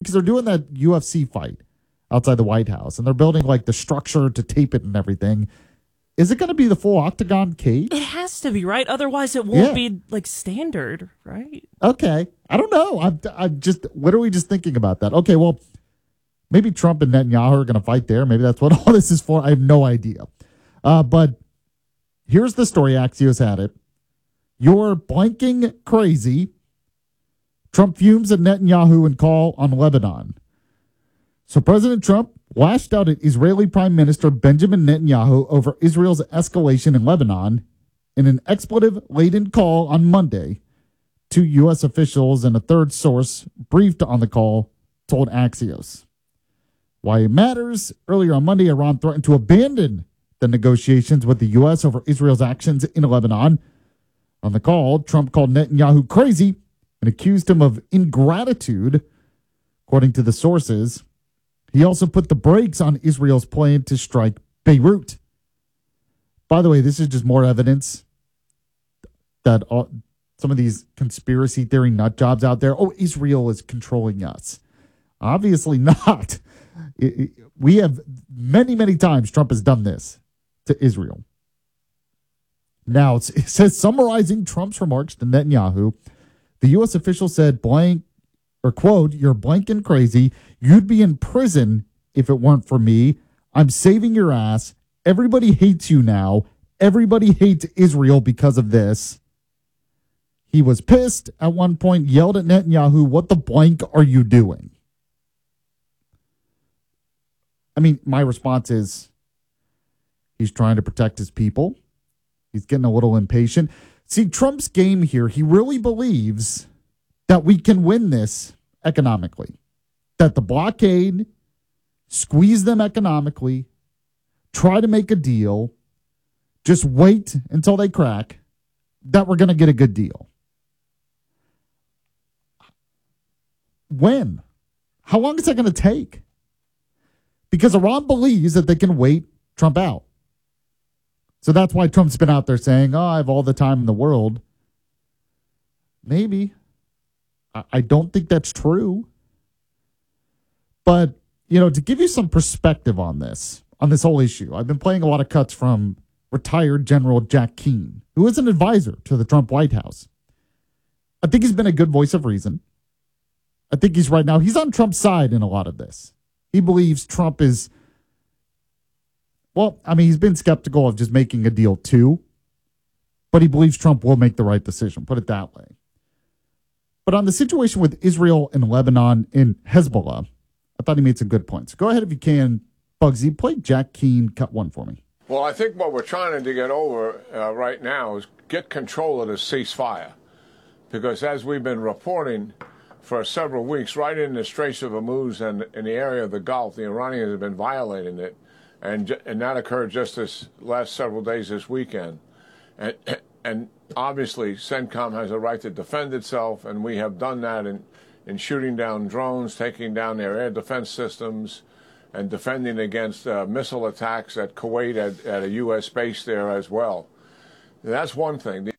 because they're doing that UFC fight outside the White House, and they're building like the structure to tape it and everything. Is it going to be the full octagon cage? It has to be, right? Otherwise, it won't be like standard, right? Okay. I don't know. I'm just literally just thinking about that. Okay, well, maybe Trump and Netanyahu are going to fight there. Maybe that's what all this is for. I have no idea. But here's the story. Axios had it. You're blanking crazy. Trump fumes at Netanyahu and call on Lebanon. So President Trump lashed out at Israeli Prime Minister Benjamin Netanyahu over Israel's escalation in Lebanon in an expletive-laden call on Monday. Two U.S. officials and a third source briefed on the call told Axios. Why it matters, earlier on Monday, Iran threatened to abandon the negotiations with the U.S. over Israel's actions in Lebanon. On the call, Trump called Netanyahu crazy and accused him of ingratitude, according to the sources. He also put the brakes on Israel's plan to strike Beirut. By the way, this is just more evidence that some of these conspiracy theory nut jobs out there, Israel is controlling us. Obviously not. We have many, many times Trump has done this to Israel. Now, it says, summarizing Trump's remarks to Netanyahu, the U.S. official said, quote, "You're blank and crazy. You'd be in prison if it weren't for me. I'm saving your ass. Everybody hates you now. Everybody hates Israel because of this." He was pissed at one point, yelled at Netanyahu, "What the blank are you doing?" I mean, my response is he's trying to protect his people. He's getting a little impatient. See, Trump's game here, he really believes that we can win this economically. That the blockade, squeeze them economically, try to make a deal, just wait until they crack, that we're going to get a good deal. When? How long is that going to take? Because Iran believes that they can wait Trump out. So that's why Trump's been out there saying, I have all the time in the world. Maybe. I don't think that's true. But, to give you some perspective on this whole issue, I've been playing a lot of cuts from retired General Jack Keane, who is an advisor to the Trump White House. I think he's been a good voice of reason. I think he's on Trump's side in a lot of this. He believes Trump is, he's been skeptical of just making a deal too, but he believes Trump will make the right decision, put it that way. But on the situation with Israel and Lebanon and Hezbollah, I thought he made some good points. Go ahead if you can, Bugsy. Play Jack Keane, cut one for me. Well, I think what we're trying to get over right now is get control of the ceasefire. Because as we've been reporting for several weeks, right in the Straits of Hormuz and in the area of the Gulf, the Iranians have been violating it. And that occurred just this last several days this weekend. And obviously, CENTCOM has a right to defend itself, and we have done that in shooting down drones, taking down their air defense systems, and defending against missile attacks at Kuwait at a U.S. base there as well. That's one thing.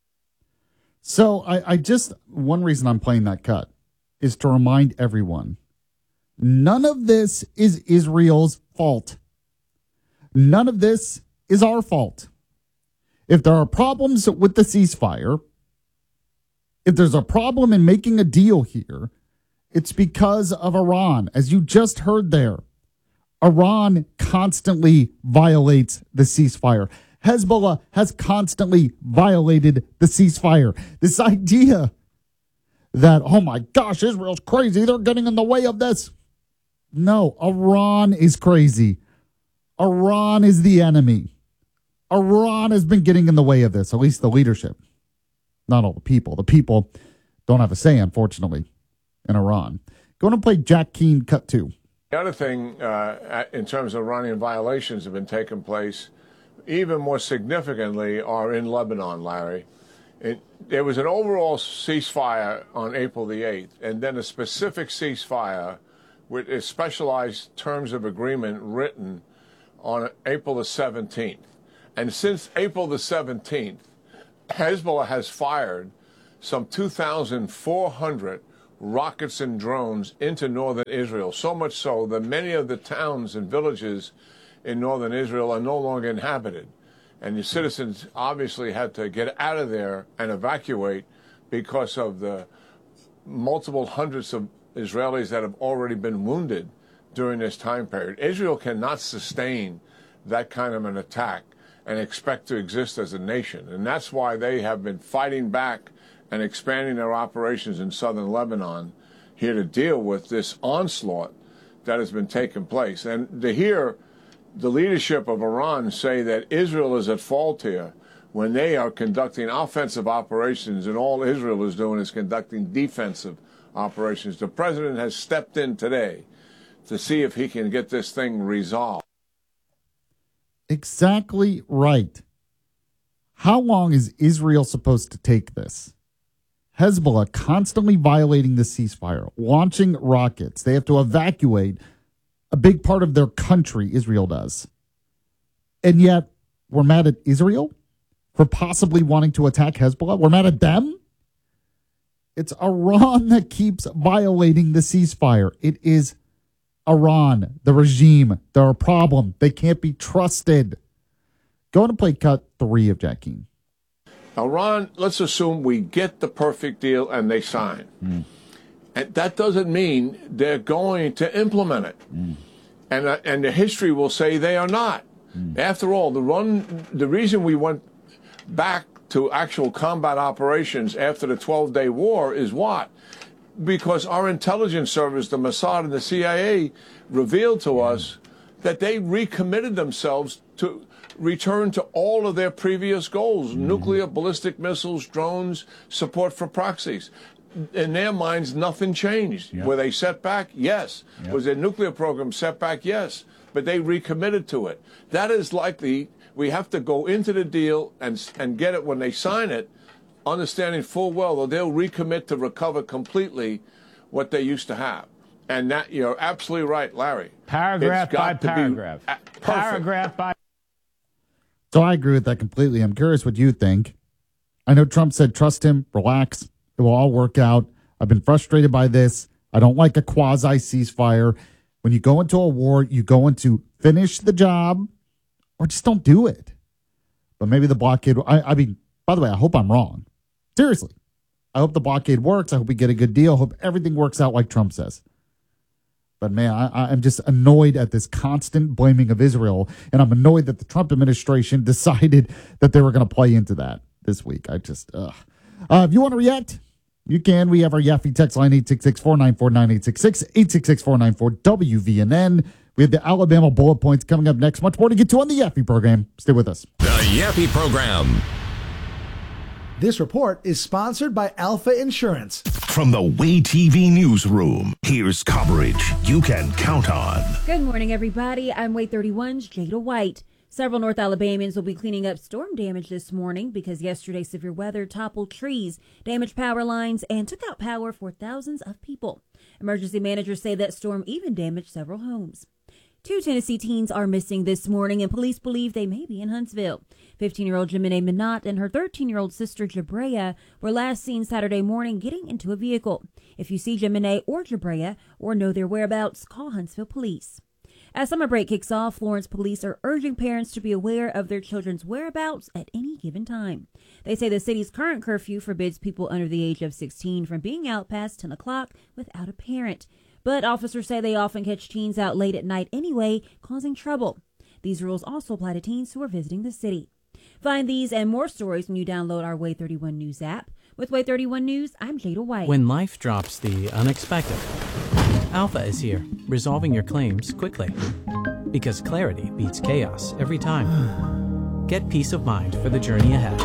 So one reason I'm playing that cut is to remind everyone, none of this is Israel's fault. None of this is our fault. If there are problems with the ceasefire, if there's a problem in making a deal here, it's because of Iran. As you just heard there, Iran constantly violates the ceasefire. Hezbollah has constantly violated the ceasefire. This idea that, oh my gosh, Israel's crazy, they're getting in the way of this. No, Iran is crazy. Iran is the enemy. Iran has been getting in the way of this, at least the leadership. Not all the people. The people don't have a say, unfortunately, in Iran. Go on and play Jack Keane, cut 2. The other thing, in terms of Iranian violations have been taking place, even more significantly, are in Lebanon, Larry. There was an overall ceasefire on April the 8th, and then a specific ceasefire with a specialized terms of agreement written on April the 17th. And since April the 17th, Hezbollah has fired some 2,400 rockets and drones into northern Israel, so much so that many of the towns and villages in northern Israel are no longer inhabited. And the citizens obviously had to get out of there and evacuate because of the multiple hundreds of Israelis that have already been wounded during this time period. Israel cannot sustain that kind of an attack and expect to exist as a nation. And that's why they have been fighting back and expanding their operations in southern Lebanon here to deal with this onslaught that has been taking place. And to hear the leadership of Iran say that Israel is at fault here when they are conducting offensive operations and all Israel is doing is conducting defensive operations. The president has stepped in today to see if he can get this thing resolved. Exactly right. How long is Israel supposed to take this? Hezbollah constantly violating the ceasefire, launching rockets. They have to evacuate a big part of their country, Israel does. And yet, we're mad at Israel for possibly wanting to attack Hezbollah. We're mad at them. It's Iran that keeps violating the ceasefire. It is Iran, the regime. They're a problem. They can't be trusted. Go to play cut 3 of Jackie. Iran, let's assume we get the perfect deal and they sign. And that doesn't mean they're going to implement it. And the history will say they are not. After all, the reason we went back to actual combat operations after the 12-day war is what? Because our intelligence service, the Mossad and the CIA, revealed to us that they recommitted themselves to return to all of their previous goals, nuclear, ballistic missiles, drones, support for proxies. In their minds, nothing changed. Were they set back? Yes. Was their nuclear program set back? Yes. But they recommitted to it. That is likely. We have to go into the deal and get it when they sign it, understanding full well that they'll recommit to recover completely what they used to have. And that you're absolutely right, Larry. Paragraph by paragraph. Paragraph by. So I agree with that completely. I'm curious what you think. I know Trump said, trust him, relax. It will all work out. I've been frustrated by this. I don't like a quasi ceasefire. When you go into a war, you go into finish the job or just don't do it. But maybe the blockade, I mean, by the way, I hope I'm wrong. Seriously. I hope the blockade works. I hope we get a good deal. I hope everything works out like Trump says. But man, I'm just annoyed at this constant blaming of Israel. And I'm annoyed that the Trump administration decided that they were going to play into that this week. If you want to react, you can. We have our Yaffe text line, 866-494-9866, 866-494-WVNN. We have the Alabama bullet points coming up next. Much more to get to on the Yaffe program. Stay with us. The Yaffe program. This report is sponsored by Alpha Insurance. From the Way TV newsroom, here's coverage you can count on. Good morning, everybody. I'm Way 31's Jada White. Several North Alabamians will be cleaning up storm damage this morning because yesterday's severe weather toppled trees, damaged power lines, and took out power for thousands of people. Emergency managers say that storm even damaged several homes. 2 Tennessee teens are missing this morning, and police believe they may be in Huntsville. 15-year-old Jemine Minot and her 13-year-old sister Jabrea were last seen Saturday morning getting into a vehicle. If you see Jemine or Jabrea or know their whereabouts, call Huntsville Police. As summer break kicks off, Florence police are urging parents to be aware of their children's whereabouts at any given time. They say the city's current curfew forbids people under the age of 16 from being out past 10 o'clock without a parent. But officers say they often catch teens out late at night anyway, causing trouble. These rules also apply to teens who are visiting the city. Find these and more stories when you download our Way 31 News app. With Way 31 News, I'm Jada White. When life drops the unexpected, Alpha is here, resolving your claims quickly. Because clarity beats chaos every time. Get peace of mind for the journey ahead.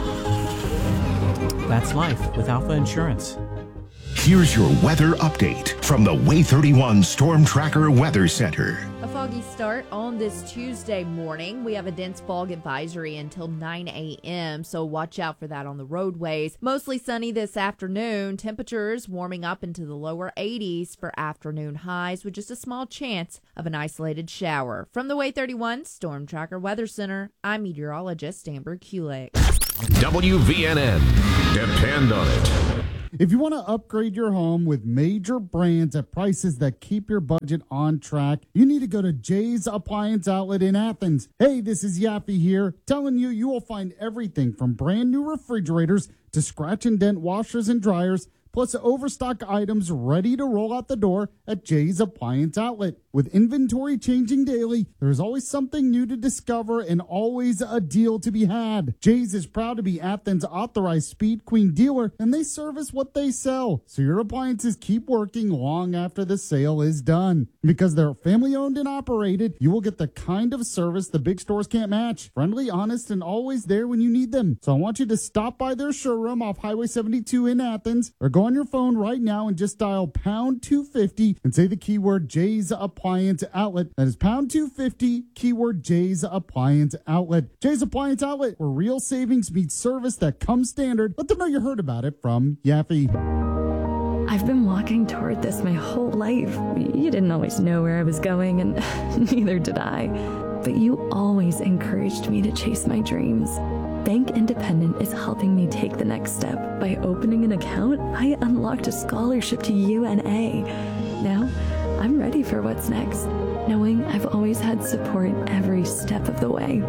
That's life with Alpha Insurance. Here's your weather update from the Way 31 Storm Tracker Weather Center. A foggy start on this Tuesday morning. We have a dense fog advisory until 9 a.m., so watch out for that on the roadways. Mostly sunny this afternoon. Temperatures warming up into the lower 80s for afternoon highs with just a small chance of an isolated shower. From the Way 31 Storm Tracker Weather Center, I'm meteorologist Amber Kulik. WVNN. Depend on it. If you want to upgrade your home with major brands at prices that keep your budget on track, you need to go to Jay's Appliance Outlet in Athens. Hey, this is Yaffe here, telling you will find everything from brand new refrigerators to scratch and dent washers and dryers, plus overstock items ready to roll out the door at Jay's Appliance Outlet. With inventory changing daily, there's always something new to discover and always a deal to be had. Jay's is proud to be Athens' authorized Speed Queen dealer, and they service what they sell, so your appliances keep working long after the sale is done. Because they're family owned and operated, you will get the kind of service the big stores can't match. Friendly, honest, and always there when you need them. So I want you to stop by their showroom off Highway 72 in Athens, or go on your phone right now and just dial pound 250 and say the keyword Jay's Appliance Outlet. That is pound 250, keyword Jay's Appliance Outlet. Jay's Appliance Outlet, where real savings meets service that comes standard. Let them know you heard about it from Yaffe. I've been walking toward this my whole life. You didn't always know where I was going, and neither did I. But you always encouraged me to chase my dreams. Bank Independent is helping me take the next step. By opening an account, I unlocked a scholarship to UNA. Now, I'm ready for what's next, knowing I've always had support every step of the way.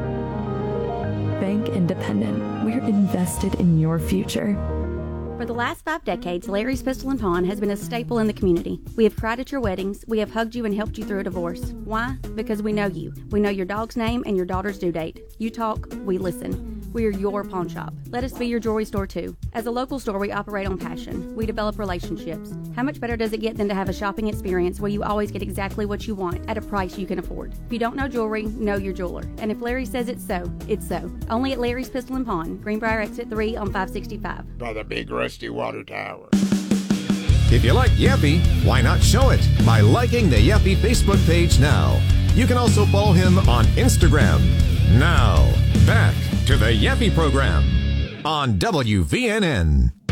Bank Independent. We're invested in your future. For the last 5 decades, Larry's Pistol and Pawn has been a staple in the community. We have cried at your weddings. We have hugged you and helped you through a divorce. Why? Because we know you. We know your dog's name and your daughter's due date. You talk, we listen. We are your pawn shop. Let us be your jewelry store too. As a local store, we operate on passion. We develop relationships. How much better does it get than to have a shopping experience where you always get exactly what you want at a price you can afford? If you don't know jewelry, know your jeweler. And if Larry says it's so, it's so. Only at Larry's Pistol and Pawn, Greenbrier Exit 3 on 565. By the big rusty water tower. If you like Yaffe, why not show it by liking the Yaffe Facebook page now? You can also follow him on Instagram. Now, back to the Yaffe program on WVNN.